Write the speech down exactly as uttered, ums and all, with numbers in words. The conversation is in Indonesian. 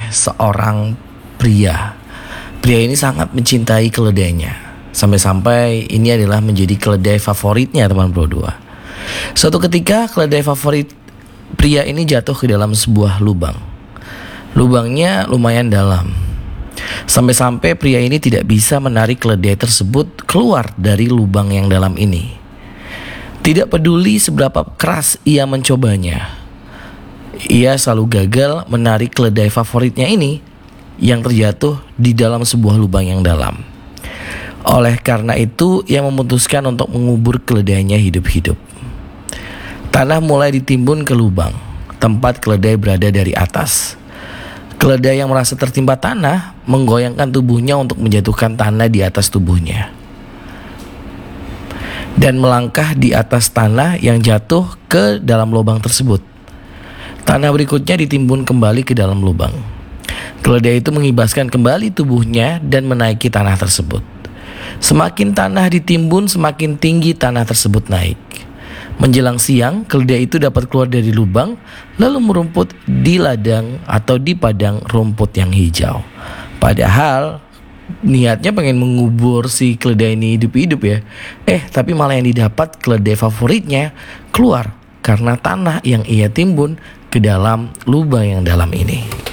seorang pria. Pria ini sangat mencintai keledainya, sampai-sampai ini adalah menjadi keledai favoritnya teman Pro dua. Suatu ketika keledai favorit pria ini jatuh ke dalam sebuah lubang. Lubangnya lumayan dalam, sampai-sampai pria ini tidak bisa menarik keledai tersebut keluar dari lubang yang dalam ini. Tidak peduli seberapa keras ia mencobanya, ia selalu gagal menarik keledai favoritnya ini yang terjatuh di dalam sebuah lubang yang dalam. Oleh karena itu, ia memutuskan untuk mengubur keledainya hidup-hidup. Tanah mulai ditimbun ke lubang tempat keledai berada dari atas. Keledai yang merasa tertimpa tanah menggoyangkan tubuhnya untuk menjatuhkan tanah di atas tubuhnya dan melangkah di atas tanah yang jatuh ke dalam lubang tersebut. Tanah berikutnya ditimbun kembali ke dalam lubang. Keledai itu mengibaskan kembali tubuhnya dan menaiki tanah tersebut. Semakin tanah ditimbun, semakin tinggi tanah tersebut naik. Menjelang siang, keledai itu dapat keluar dari lubang, lalu merumput di ladang atau di padang rumput yang hijau. Padahal niatnya pengen mengubur si keledai ini hidup-hidup ya. Eh, tapi malah yang didapat keledai favoritnya keluar karena tanah yang ia timbun ke dalam lubang yang dalam ini.